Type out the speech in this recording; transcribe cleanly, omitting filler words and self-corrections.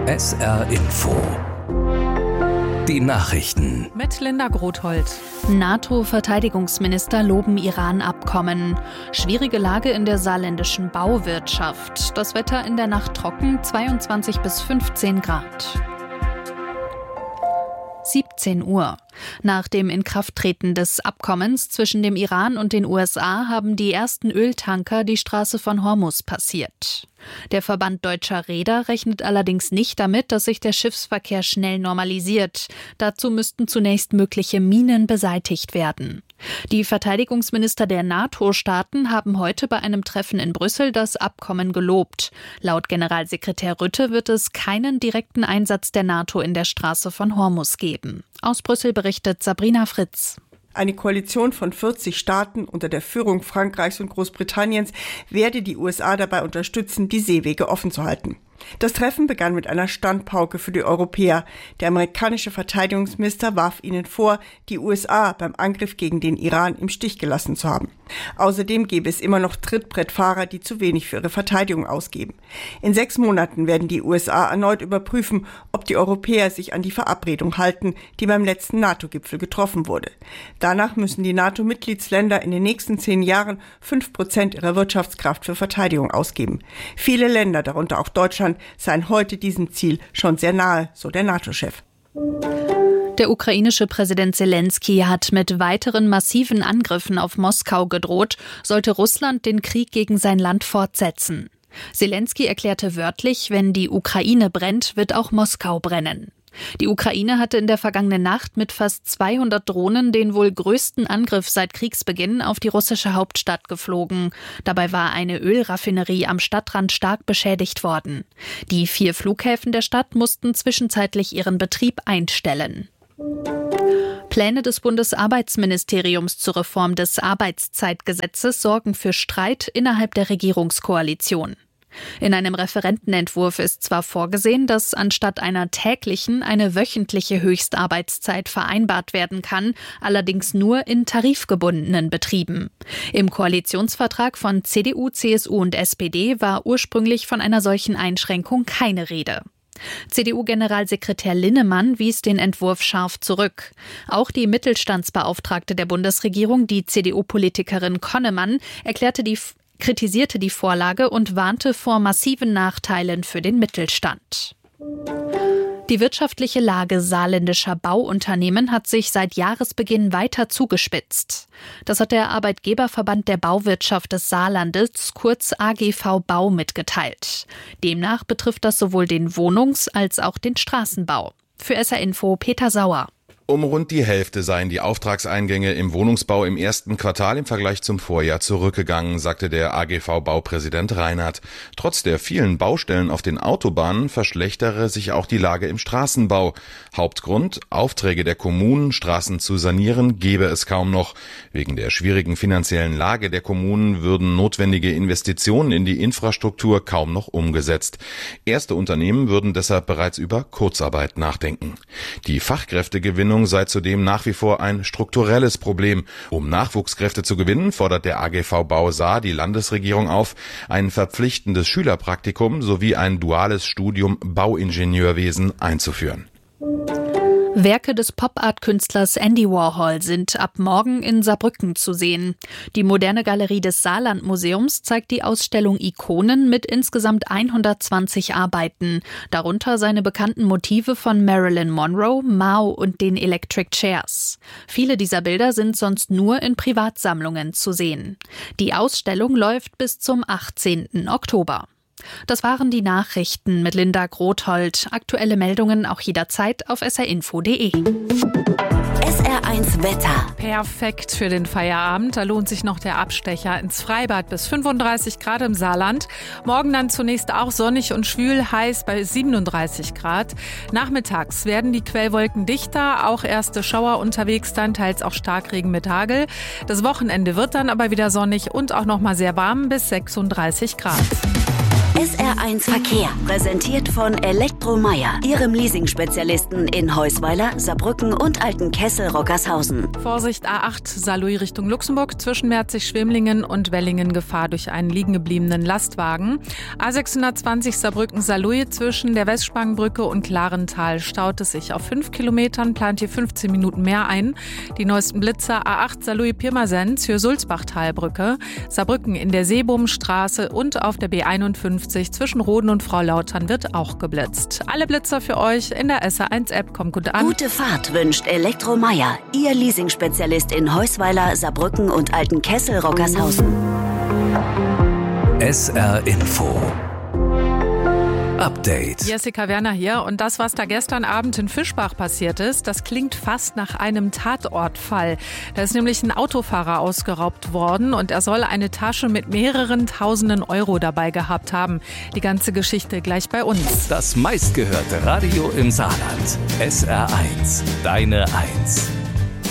SR Info. Die Nachrichten. Mit Linda Grothold. NATO-Verteidigungsminister loben Iran-Abkommen. Schwierige Lage in der saarländischen Bauwirtschaft. Das Wetter in der Nacht trocken, 22 bis 15 Grad. 17 Uhr. Nach dem Inkrafttreten des Abkommens zwischen dem Iran und den USA haben die ersten Öltanker die Straße von Hormuz passiert. Der Verband Deutscher Reeder rechnet allerdings nicht damit, dass sich der Schiffsverkehr schnell normalisiert. Dazu müssten zunächst mögliche Minen beseitigt werden. Die Verteidigungsminister der NATO-Staaten haben heute bei einem Treffen in Brüssel das Abkommen gelobt. Laut Generalsekretär Rutte wird es keinen direkten Einsatz der NATO in der Straße von Hormuz geben. Aus Brüssel berichtet Sabrina Fritz. Eine Koalition von 40 Staaten unter der Führung Frankreichs und Großbritanniens werde die USA dabei unterstützen, die Seewege offen zu halten. Das Treffen begann mit einer Standpauke für die Europäer. Der amerikanische Verteidigungsminister warf ihnen vor, die USA beim Angriff gegen den Iran im Stich gelassen zu haben. Außerdem gäbe es immer noch Trittbrettfahrer, die zu wenig für ihre Verteidigung ausgeben. In 6 Monaten werden die USA erneut überprüfen, ob die Europäer sich an die Verabredung halten, die beim letzten NATO-Gipfel getroffen wurde. Danach müssen die NATO-Mitgliedsländer in den nächsten 10 Jahren 5% ihrer Wirtschaftskraft für Verteidigung ausgeben. Viele Länder, darunter auch Deutschland, seien heute diesem Ziel schon sehr nahe, so der NATO-Chef. Der ukrainische Präsident Zelensky hat mit weiteren massiven Angriffen auf Moskau gedroht, sollte Russland den Krieg gegen sein Land fortsetzen. Zelensky erklärte wörtlich, wenn die Ukraine brennt, wird auch Moskau brennen. Die Ukraine hatte in der vergangenen Nacht mit fast 200 Drohnen den wohl größten Angriff seit Kriegsbeginn auf die russische Hauptstadt geflogen. Dabei war eine Ölraffinerie am Stadtrand stark beschädigt worden. Die 4 Flughäfen der Stadt mussten zwischenzeitlich ihren Betrieb einstellen. Pläne des Bundesarbeitsministeriums zur Reform des Arbeitszeitgesetzes sorgen für Streit innerhalb der Regierungskoalition. In einem Referentenentwurf ist zwar vorgesehen, dass anstatt einer täglichen eine wöchentliche Höchstarbeitszeit vereinbart werden kann, allerdings nur in tarifgebundenen Betrieben. Im Koalitionsvertrag von CDU, CSU und SPD war ursprünglich von einer solchen Einschränkung keine Rede. CDU-Generalsekretär Linnemann wies den Entwurf scharf zurück. Auch die Mittelstandsbeauftragte der Bundesregierung, die CDU-Politikerin Konnemann, kritisierte die Vorlage und warnte vor massiven Nachteilen für den Mittelstand. Die wirtschaftliche Lage saarländischer Bauunternehmen hat sich seit Jahresbeginn weiter zugespitzt. Das hat der Arbeitgeberverband der Bauwirtschaft des Saarlandes, kurz AGV Bau, mitgeteilt. Demnach betrifft das sowohl den Wohnungs- als auch den Straßenbau. Für SR Info Peter Sauer. Um rund die Hälfte seien die Auftragseingänge im Wohnungsbau im ersten Quartal im Vergleich zum Vorjahr zurückgegangen, sagte der AGV-Baupräsident Reinhardt. Trotz der vielen Baustellen auf den Autobahnen verschlechtere sich auch die Lage im Straßenbau. Hauptgrund: Aufträge der Kommunen, Straßen zu sanieren, gebe es kaum noch. Wegen der schwierigen finanziellen Lage der Kommunen würden notwendige Investitionen in die Infrastruktur kaum noch umgesetzt. Erste Unternehmen würden deshalb bereits über Kurzarbeit nachdenken. Die Fachkräftegewinnung sei zudem nach wie vor ein strukturelles Problem. Um Nachwuchskräfte zu gewinnen, fordert der AGV Bau Saar die Landesregierung auf, ein verpflichtendes Schülerpraktikum sowie ein duales Studium Bauingenieurwesen einzuführen. Werke des Pop-Art-Künstlers Andy Warhol sind ab morgen in Saarbrücken zu sehen. Die moderne Galerie des Saarlandmuseums zeigt die Ausstellung Ikonen mit insgesamt 120 Arbeiten, darunter seine bekannten Motive von Marilyn Monroe, Mao und den Electric Chairs. Viele dieser Bilder sind sonst nur in Privatsammlungen zu sehen. Die Ausstellung läuft bis zum 18. Oktober. Das waren die Nachrichten mit Linda Grothold. Aktuelle Meldungen auch jederzeit auf srinfo.de. SR1 Wetter. Perfekt für den Feierabend. Da lohnt sich noch der Abstecher ins Freibad bis 35 Grad im Saarland. Morgen dann zunächst auch sonnig und schwül, heiß bei 37 Grad. Nachmittags werden die Quellwolken dichter, auch erste Schauer unterwegs, dann teils auch Starkregen mit Hagel. Das Wochenende wird dann aber wieder sonnig und auch noch mal sehr warm bis 36 Grad. SR1 Verkehr, präsentiert von Elektromeier, Ihrem Leasing-Spezialisten in Heusweiler, Saarbrücken und Altenkessel-Rockershausen. Vorsicht A8 Saarlouis Richtung Luxemburg, zwischen Merzig-Schwemlingen und Wellingen Gefahr durch einen liegengebliebenen Lastwagen. A620 Saarbrücken-Saarlouis zwischen der Westspangenbrücke und Klarental staut es sich auf 5 Kilometern, plant hier 15 Minuten mehr ein. Die neuesten Blitzer A8 Saarlouis-Pirmasens für Sulzbachtalbrücke, Saarbrücken in der Seebohmstraße und auf der B51 zwischen Roden und Fraulautern wird auch geblitzt. Alle Blitzer für euch in der SR1-App. Kommt gut an. Gute Fahrt wünscht Elektromeier, Ihr Leasing-Spezialist in Heusweiler, Saarbrücken und Altenkessel-Rockershausen. SR Info Update. Jessica Werner hier und das, was da gestern Abend in Fischbach passiert ist, das klingt fast nach einem Tatortfall. Da ist nämlich ein Autofahrer ausgeraubt worden und er soll eine Tasche mit mehreren tausenden Euro dabei gehabt haben. Die ganze Geschichte gleich bei uns. Das meistgehörte Radio im Saarland. SR1, deine 1.